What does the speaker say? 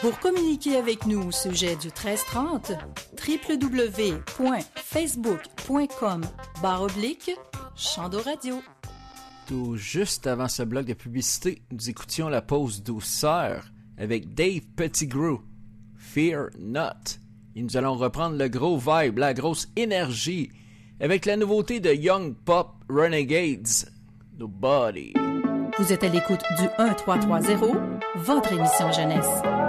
Pour communiquer avec nous au sujet du 1330, www.facebook.com/Chando Radio. Tout juste avant ce bloc de publicité, nous écoutions la pause douceur avec Dave Pettigrew, Fear Not. Et nous allons reprendre le gros vibe, la grosse énergie, avec la nouveauté de Young Pop Renegades, Nobody. Vous êtes à l'écoute du 1330, votre émission jeunesse.